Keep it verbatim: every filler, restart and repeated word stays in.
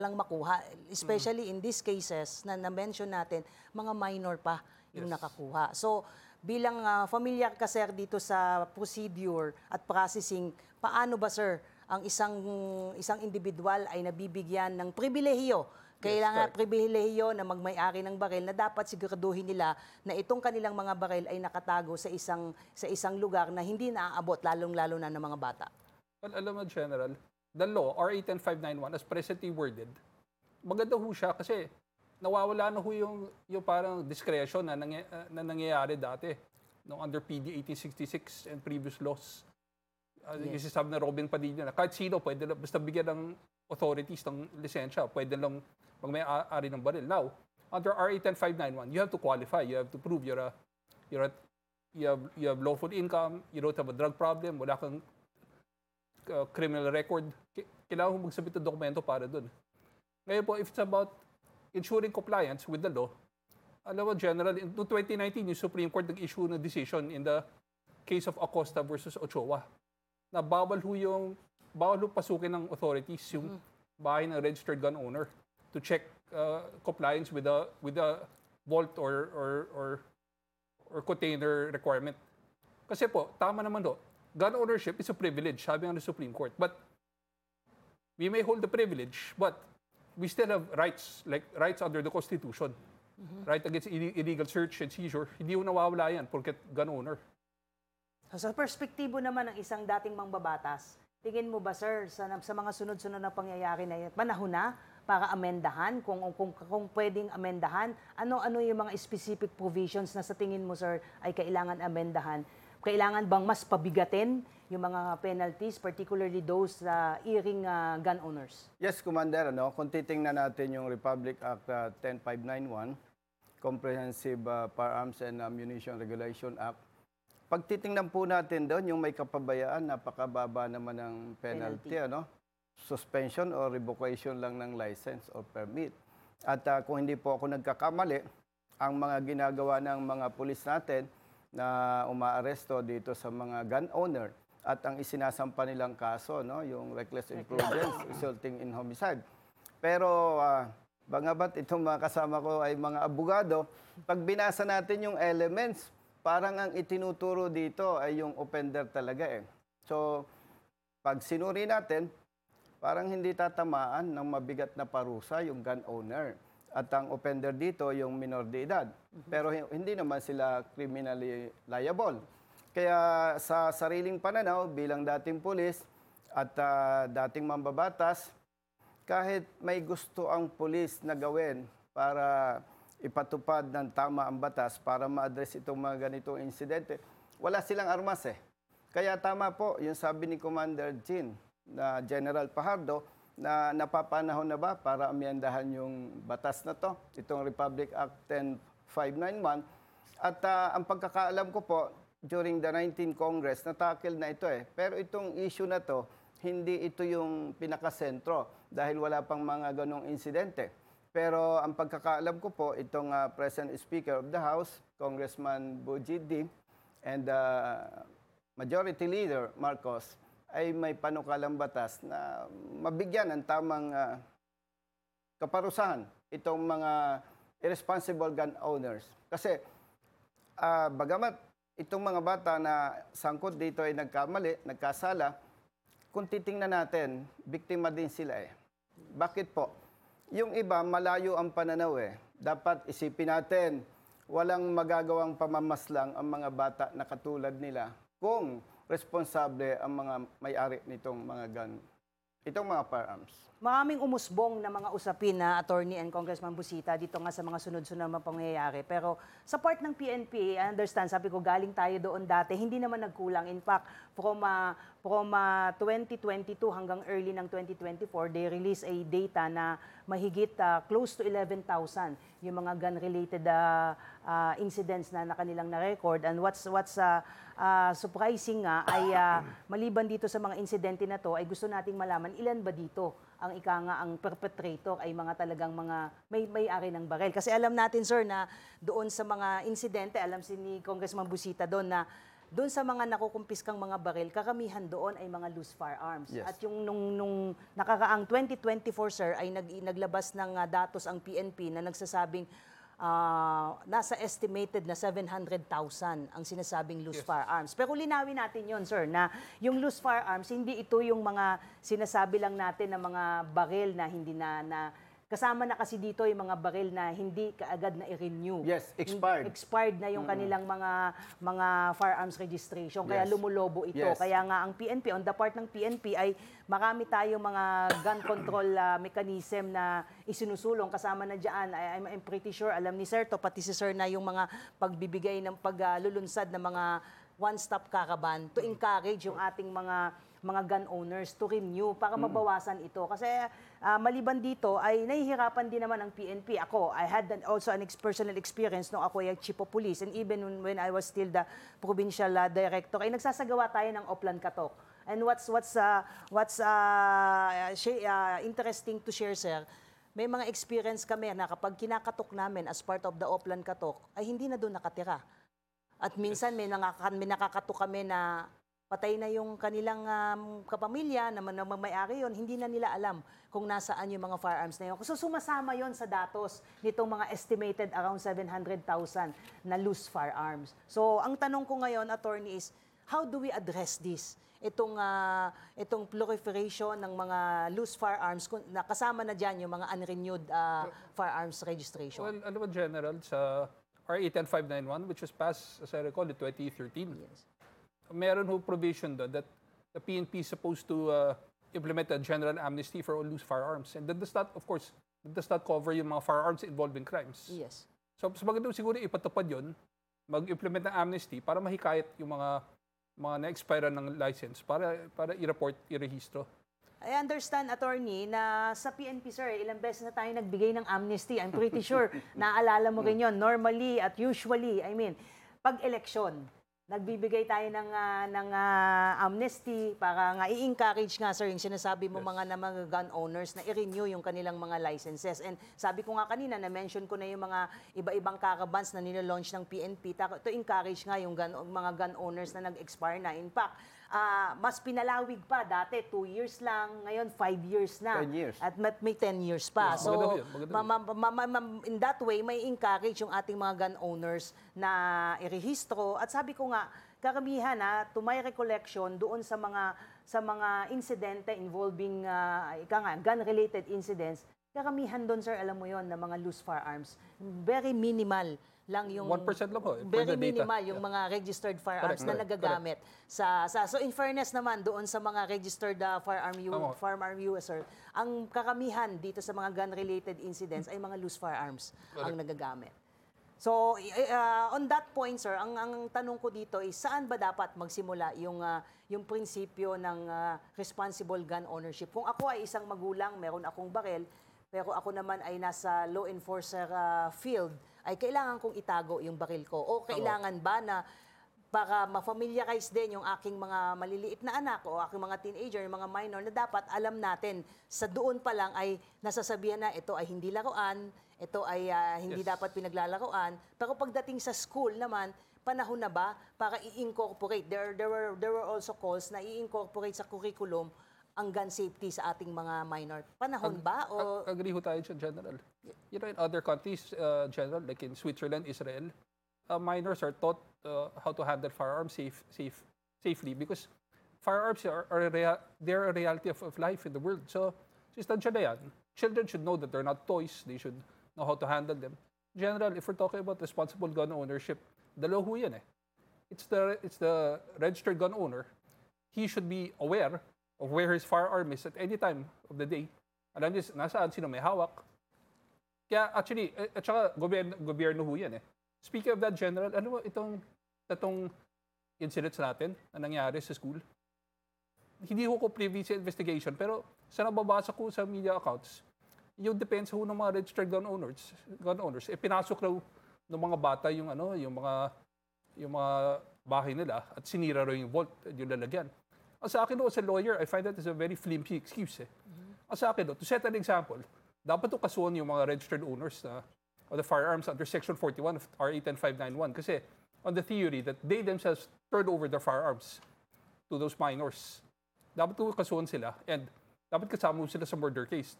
lang makuha. Especially in these cases na na-mention natin, mga minor pa yung Yes. nakakuha. So, bilang ah, familiar ka, sir, dito sa procedure at processing, paano ba, sir, ang isang isang individual ay nabibigyan ng pribilehiyo? Kailangan correct. pribilehiyo na magmay-ari ng baril na dapat siguraduhin nila na itong kanilang mga baril ay nakatago sa isang sa isang lugar na hindi naaabot, lalong-lalo na ng mga bata. Well, alam mo, General, the law, R A ten five ninety-one, as presently worded, maganda ho siya kasi nawawala na ho yung, yung parang discretion na, nangy- uh, na nangyayari dati no, under P D eighteen sixty-six and previous laws. Uh, Yes. Yung sinasabi na Robin Padilla na kahit sino pwede lang, basta bigyan ng authorities ng lisensya, pwede lang magmay-ari ng baril. Now, under R A ten five ninety-one, you have to qualify. You have to prove you're a, you're a, you have, you have lawful income, you don't have a drug problem, wala kang uh, criminal record. Ki- Kailangan mo magsabit ng dokumento para dun. Ngayon po, if it's about ensuring compliance with the law, alam mo, General, in twenty nineteen, yung Supreme Court nag-issue ng decision in the case of Acosta versus Ochoa na bawal ho yung, bawal ho pasukin ng authorities yung bahay ng registered gun owner to check uh, compliance with the with the vault or or or or container requirement. Kasi po, tama naman do. Gun ownership is a privilege, sabi ng Supreme Court. But we may hold the privilege, but we still have rights, like rights under the Constitution. Right against ille- illegal search and seizure. Hindi ho nawawala yan porket gun owner. So, sa perspektibo naman ng isang dating mangbabatas, tingin mo ba, sir, sa, sa mga sunod-sunod na pangyayari na yan, panahon na para amendahan, kung, kung, kung pwedeng amendahan, ano-ano yung mga specific provisions na sa tingin mo, sir, ay kailangan amendahan? Kailangan bang mas pabigatin yung mga penalties, particularly those sa iring uh, gun owners? Yes, Commander. Ano, kung titingnan natin yung Republic Act uh, ten five ninety-one, Comprehensive uh, Firearms and Ammunition Regulation Act, pag titingnan po natin doon, yung may kapabayaan, napakababa naman ng penalty, Penalty. ano? Suspension or revocation lang ng license or permit. At uh, kung hindi po ako nagkakamali, ang mga ginagawa ng mga pulis natin na umaaresto dito sa mga gun owner at ang isinasampa nilang kaso, no, yung reckless imprudence resulting in homicide. Pero uh, bangabat itong mga kasama ko ay mga abogado, pag binasa natin yung elements, parang ang itinuturo dito ay yung offender talaga eh. So, pag sinuri natin, parang hindi tatamaan ng mabigat na parusa yung gun owner. At ang offender dito, yung minor de edad. Pero hindi naman sila criminally liable. Kaya sa sariling pananaw, bilang dating pulis at uh, dating mambabatas, kahit may gusto ang pulis na gawin para ipatupad ng tama ang batas para ma-address itong mga ganitong insidente, wala silang armas eh. Kaya tama po yung sabi ni Commander Jean na General Fajardo na napapanahon na ba para amyandahan yung batas na to, itong Republic Act ten five ninety-one. At uh, ang pagkakaalam ko po, during the nineteenth Congress, natakil na ito eh. Pero itong issue na to, hindi ito yung pinakasentro dahil wala pang mga ganong insidente. Pero ang pagkakaalam ko po, itong uh, present Speaker of the House, Congressman Bujidi, and uh, Majority Leader Marcos, ay may panukalang batas na mabigyan ng tamang uh, kaparusahan itong mga irresponsible gun owners. Kasi uh, bagamat itong mga bata na sangkot dito ay nagkamali, nagkasala, kung titingnan natin, biktima din sila eh. Bakit po? Yung iba, malayo ang pananaw eh. Dapat isipin natin, walang magagawang pamamaslang ang mga bata na katulad nila kung responsable ang mga may-ari nitong mga gun, itong mga firearms. Maraming umusbong na mga usapin na Attorney and Congressman Busita dito nga sa mga sunod-sunod na pangyayari. Pero sa part ng P N P, I understand, sabi ko galing tayo doon dati, hindi naman nagkulang. In fact, from, uh, from uh, twenty twenty-two hanggang early ng twenty twenty-four, they released a data na mahigit uh, close to eleven thousand yung mga gun-related uh, uh, incidents na, na kanilang na-record. And what's, what's uh, uh, surprising nga ay uh, maliban dito sa mga insidente na to, ay gusto nating malaman ilan ba dito ang ika nga ang perpetrator ay mga talagang mga may may-ari ng baril. Kasi alam natin, sir, na doon sa mga insidente, alam si ni Congressman Busita doon na doon sa mga nakukumpiskang mga baril, karamihan doon ay mga loose firearms. Yes. At yung nung, nung nakaraang twenty twenty-four, sir, ay nag, naglabas ng ah, datos ang P N P na nagsasabing ah, nasa estimated na seven hundred thousand ang sinasabing loose Yes. firearms. Pero linawin natin yon, sir, na yung loose firearms, hindi ito yung mga sinasabi lang natin na mga baril na hindi na, na kasama na kasi dito yung mga baril na hindi kaagad na i-renew. Yes, expired. Expired na yung kanilang mga mga firearms registration. Kaya Yes. lumulobo ito. Yes. Kaya nga ang P N P, on the part ng P N P ay marami tayong mga gun control ah, mechanism na isinusulong. Kasama na dyan, I, I'm, I'm pretty sure, alam ni Sir to, pati si Sir na yung mga pagbibigay ng paglulunsad ng mga one-stop caravan to encourage yung ating mga mga gun owners to renew para mabawasan ito. Kasi ah, maliban dito ay nahihirapan din naman ang P N P. Ako, I had an- also an ex- personal experience nung ako ay chief of police and even when, when I was still the provincial ah, director, ay nagsasagawa tayo ng Oplan Katok. And what's what's uh, what's uh, sh- uh, interesting to share, sir, may mga experience kami na kapag kinakatok namin as part of the Oplan Katok, ay hindi na doon nakatira. At minsan may, nakaka- may nakakatok kami na patay na yung kanilang um, kapamilya, na, na may-ari yun, hindi na nila alam kung nasaan yung mga firearms na yun. So sumasama yon sa datos nitong mga estimated around seven hundred thousand na loose firearms. So ang tanong ko ngayon, attorney, is how do we address this? Itong, ah, itong proliferation ng mga loose firearms, kung- na kasama na dyan yung mga unrenewed ah, firearms registration. Well, ano ba, General, sa R A ten five ninety-one, which was passed, as I recall, in twenty thirteen, Yes. meron ho provision doon that the P N P is supposed to uh, implement a general amnesty for all loose firearms. And that does not, of course, that does not cover yung mga firearms involving crimes. Yes. So, sa maganda siguro ipatupad yun, mag-implement ng amnesty para mahikayat yung mga mga na-expire ng license para para i-report, i-rehistro. I understand, attorney, na sa P N P, sir, ilang beses na tayo nagbigay ng amnesty. I'm pretty sure, naaalala mo rin yun. Normally at usually, I mean, pag election, nagbibigay tayo ng, ah, ng ah, amnesty para nga i-encourage nga, sir, yung sinasabi mo mga na mga gun owners na i-renew yung kanilang mga licenses. And sabi ko nga kanina, na-mention ko na yung mga iba-ibang caravans na nilalaunch ng P N P ta- to encourage nga yung gun, mga gun owners na nag-expire na. In fact, ah, mas pinalawig pa. Dati, two years lang. Ngayon, five years na. ten years. At may may ten years pa. Yes, So, maganda yun, maganda ma- ma- ma- ma- ma- in that way, may encourage yung ating mga gun owners na irehistro. At sabi ko nga, karamihan na, to my recollection, doon sa mga sa mga insidente involving uh, ika nga, gun-related incidents, karamihan doon, sir, alam mo yon na mga loose firearms. Very minimal lang yung one percent lang po, eh, per very the data. minimal yung mga registered firearms Correct, na correct, nagagamit sa sa so in fairness naman doon sa mga registered uh, firearm u, Tama. firearm user, ang karamihan dito sa mga gun related incidents ay mga loose firearms ang nagagamit. So i- uh, on that point, sir, ang ang tanong ko dito is saan ba dapat magsimula yung uh, yung prinsipyo ng uh, responsible gun ownership? Kung ako ay isang magulang, meron akong baril, pero ako naman ay nasa law enforcer uh, field, ay kailangan kong itago yung baril ko? O kailangan ba na para ma-familiarize din yung aking mga maliliit na anak o aking mga teenager, yung mga minor, na dapat alam natin sa doon pa lang ay nasasabihan na ito ay hindi laruan, ito ay ah, hindi Yes. dapat pinaglalaroan. Pero pagdating sa school naman, panahon na ba para i-incorporate? There, there, were, there were also calls na i-incorporate sa curriculum ang gun safety sa ating mga minor. Panahon ba? O Ag- agree ho tayo dyan, General. You know, in other countries, uh, General, like in Switzerland, Israel, uh, minors are taught uh, how to handle firearms safe, safe, safely because firearms are, are a rea- they're a reality of, of life in the world. So, sistan na yan. Children should know that they're not toys. They should know how to handle them. General, if we're talking about responsible gun ownership, dalawa ho yan eh. It's the, it's the registered gun owner. He should be aware of where his firearm is at any time of the day. Alam niyo, nasaan, sino may hawak. Kaya actually, eh, at saka gobyerno, gobyerno ho yan eh. Speaking of that, General, ano ba itong, itong incidents natin na nangyari sa school? Hindi ho ko previous investigation, pero sa nababasa ko sa media accounts, yung depends ho ng mga registered gun owners, gun owners, eh pinasok raw ng mga bata yung ano, yung mga yung mga bahay nila at sinira raw yung vault, yung lalagyan. Ang sa akin, as a lawyer, I find that is a very flimsy excuse. Eh. Ang sa akin, to set an example, dapat to kasuhan yung mga registered owners na, of the firearms under Section forty-one of R A ten five ninety-one kasi on the theory that they themselves turn over their firearms to those minors. Dapat ko kasuhan sila and dapat kasama mo sila sa murder case.